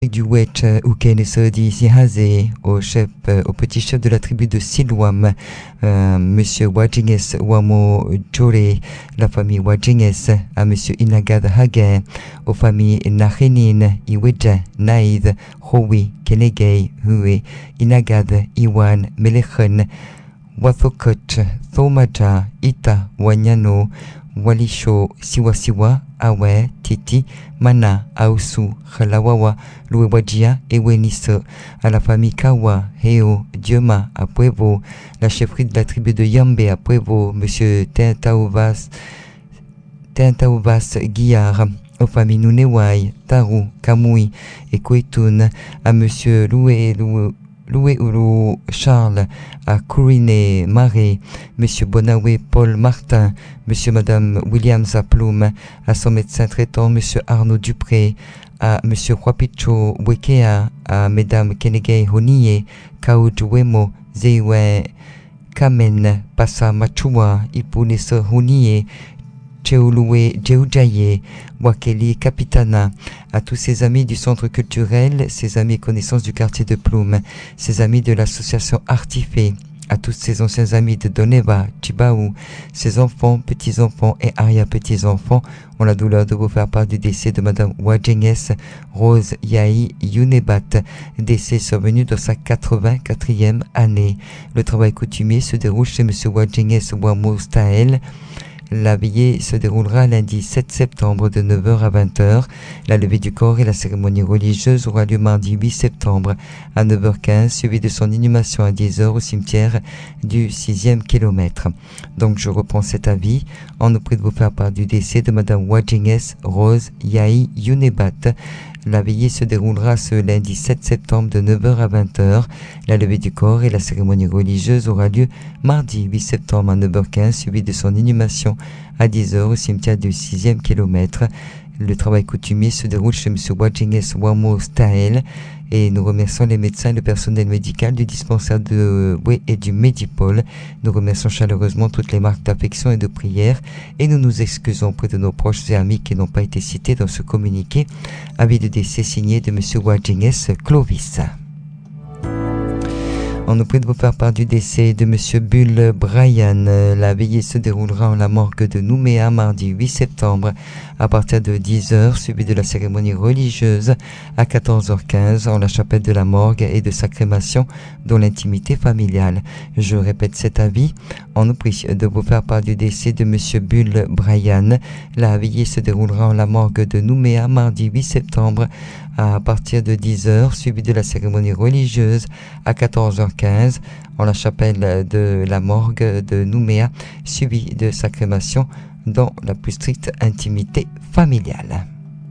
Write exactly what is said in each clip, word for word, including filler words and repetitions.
Du Wetch Ukenesodi Sihaze au chef, euh, au petit chef de la tribu de Silouam, euh, Monsieur Wajinges Wamo Jore, la famille Wajinges, à Monsieur Inagad Hagen, aux familles Nachenin, Iweja, Naïd, Howi, Kenegay, Hue, Inagad, Iwan, Melechen, Wathokot, Thomaja, Ita, Wanyano, Walisho, Siwasiwa, Awe, Titi, Mana, Aosu, Khalawawa, Louewajia et Weniso, à la famille Kawa, Heo, Dioma, à Puevo, la chefferie de la tribu de Yambe à Puevo, Monsieur Tentaovas, Tentaovas Guillard, aux familles Nunewai, Taru, Kamui et Koetoun, à Monsieur Loué, Loué, Loué Oulou Charles, à Courine Marais, Monsieur Bonawé Paul Martin, Monsieur Madame Williams à Plume, à son médecin traitant Monsieur Arnaud Dupré, à Monsieur Huapicho Wekea, à Mesdames Kenegay Honie, Kaojuemo, Zewe, Kamen, Passa Machua, Ipunese Honie, Cheouloué Djeujaye, Wakeli Capitana, à tous ses amis du centre culturel, ses amis et connaissances du quartier de Plume, ses amis de l'association Artifé, à tous ses anciens amis de Doneva, Chibaou, ses enfants, petits-enfants et arrière-petits-enfants ont la douleur de vous faire part du décès de Madame Wajenges Rose Yahi Yunebat, décès survenu dans sa quatre-vingt-quatrième année. Le travail coutumier se déroule chez Monsieur Wajenges Wamoustael. La veillée se déroulera lundi sept septembre de neuf heures à vingt heures. La levée du corps et la cérémonie religieuse aura lieu mardi huit septembre à neuf heures quinze, suivi de son inhumation à dix heures au cimetière du sixième kilomètre. Donc je reprends cet avis. On nous prie de vous faire part du décès de Madame Wajinges Rose Yahi Yunebat. La veillée se déroulera ce lundi sept septembre de neuf heures à vingt heures. La levée du corps et la cérémonie religieuse aura lieu mardi huit septembre à neuf heures quinze, suivi de son inhumation à dix heures au cimetière du sixième kilomètre. Le travail coutumier se déroule chez M. Wajinges Wamo Stael et nous remercions les médecins et le personnel médical du dispensaire de Wé et du Medipol. Nous remercions chaleureusement toutes les marques d'affection et de prière et nous nous excusons auprès de nos proches et amis qui n'ont pas été cités dans ce communiqué. Avis de décès signé de M. Wajinges Clovis. On nous prie de vous faire part du décès de Monsieur Bull Brian. La veillée se déroulera en la morgue de Nouméa mardi huit septembre à partir de dix heures, suivi de la cérémonie religieuse à quatorze heures quinze en la chapelle de la morgue et de sa crémation dans l'intimité familiale. Je répète cet avis. On nous prie de vous faire part du décès de Monsieur Bull Brian. La veillée se déroulera en la morgue de Nouméa mardi huit septembre à partir de dix heures, suivi de la cérémonie religieuse à quatorze heures quinze en la chapelle de la morgue de Nouméa, suivi de sa crémation dans la plus stricte intimité familiale.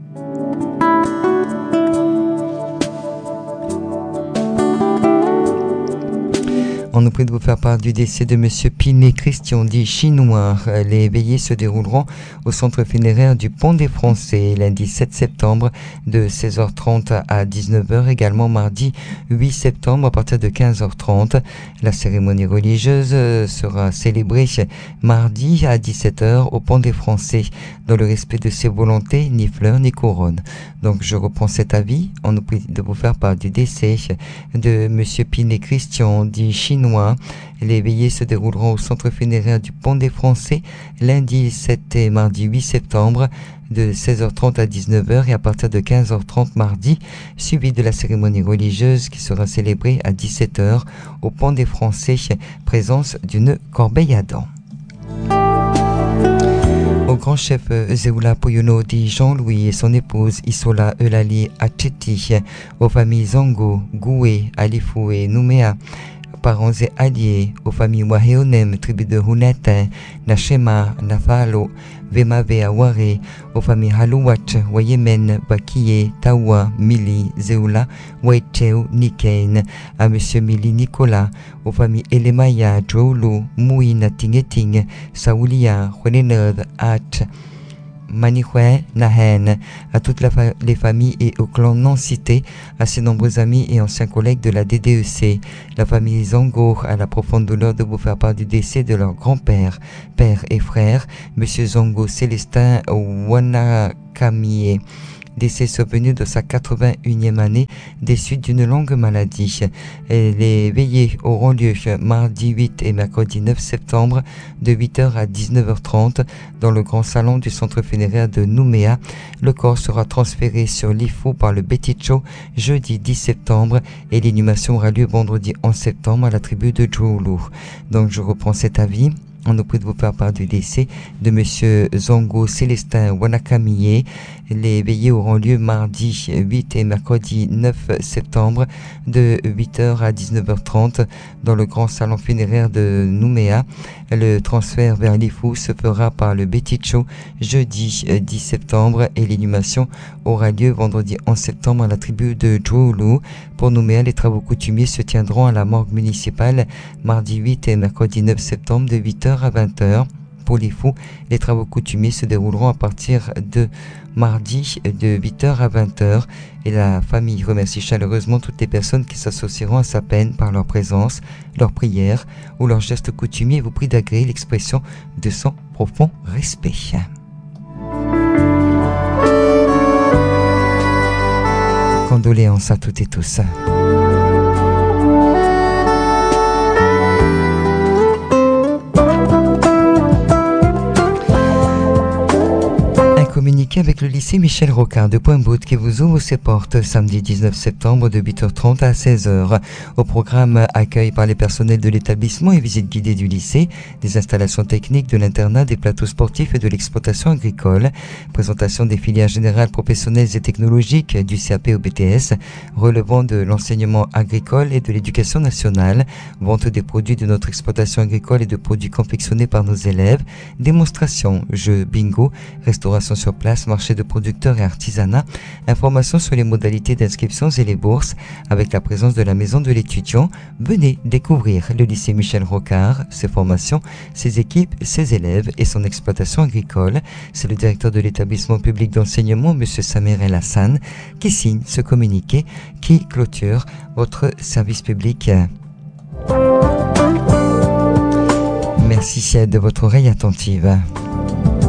On nous prie de vous faire part du décès de Monsieur Pinet Christian, dit Chinois. Les veillées se dérouleront au centre funéraire du Pont des Français, lundi sept septembre de seize heures trente à dix-neuf heures, également mardi huit septembre à partir de quinze heures trente. La cérémonie religieuse sera célébrée mardi à dix-sept heures au Pont des Français, dans le respect de ses volontés, ni fleurs ni couronnes. Donc je reprends cet avis. On nous prie de vous faire part du décès de Monsieur Pinet Christian, dit Chinois. Les veillées se dérouleront au centre funéraire du Pont des Français lundi sept et mardi huit septembre de seize heures trente à dix-neuf heures et à partir de quinze heures trente mardi, suivi de la cérémonie religieuse qui sera célébrée à dix-sept heures au Pont des Français, présence d'une corbeille à dents. Au grand chef Zeoula Poyono dit Jean-Louis et son épouse Isola Eulali Acheti, aux familles Zango, Goué, Alifou et Nouméa, parents et alliés, aux familles Waheonem, tribu de Hunete, Nachema, Nafalo, Vemave Aware, aux familles Halouach, Wayemen, Bakiye, Tawa, Mili, Zeoula, Waicheu, Nikain, à Monsieur Mili Nicolas, aux familles Elemaya, Joulu, Mouina Tingeting, Saoulia, Huenenerd, Ach, Manihwe, Nahen, à toutes la fa- les familles et au clan non cités, à ses nombreux amis et anciens collègues de la D D E C, la famille Zango, à la profonde douleur de vous faire part du décès de leur grand-père, père et frère, Monsieur Zango Célestin Wanakamie, décès survenu de sa quatre-vingt-unième année des suites d'une longue maladie. Et les veillées auront lieu mardi huit et mercredi neuf septembre de huit heures à dix-neuf heures trente dans le grand salon du centre funéraire de Nouméa. Le corps sera transféré sur l'I F O par le Beticho jeudi dix septembre et l'inhumation aura lieu vendredi onze septembre à la tribu de Djoulou. Donc je reprends cet avis. On nous prie de vous faire part du décès de Monsieur Zongo Célestin Wanakamiye. Les veillées auront lieu mardi huit et mercredi neuf septembre de huit heures à dix-neuf heures trente dans le grand salon funéraire de Nouméa. Le transfert vers l'I F O se fera par le Beticho jeudi dix septembre et l'inhumation aura lieu vendredi onze septembre à la tribu de Djoulou. Pour Nouméa, les travaux coutumiers se tiendront à la morgue municipale mardi huit et mercredi neuf septembre de huit heures à vingt heures. Pour les fous, les travaux coutumiers se dérouleront à partir de mardi de huit heures à vingt heures et la famille remercie chaleureusement toutes les personnes qui s'associeront à sa peine par leur présence, leur prière ou leurs gestes coutumiers et vous prie d'agréer l'expression de son profond respect. Condoléances à toutes et tous. Communiqué avec le lycée Michel Rocard de Pointe-Bout qui vous ouvre ses portes samedi dix-neuf septembre de huit heures trente à seize heures. Au programme, accueil par les personnels de l'établissement et visite guidée du lycée, des installations techniques de l'internat, des plateaux sportifs et de l'exploitation agricole, présentation des filières générales professionnelles et technologiques du C A P au B T S, relevant de l'enseignement agricole et de l'éducation nationale, vente des produits de notre exploitation agricole et de produits confectionnés par nos élèves, démonstration, jeux, bingo, restauration sur place, marché de producteurs et artisanat, informations sur les modalités d'inscription et les bourses, avec la présence de la maison de l'étudiant. Venez découvrir le lycée Michel Rocard, ses formations, ses équipes, ses élèves et son exploitation agricole. C'est le directeur de l'établissement public d'enseignement, M. Samer El Hassan, qui signe ce communiqué qui clôture votre service public. Merci de votre oreille attentive.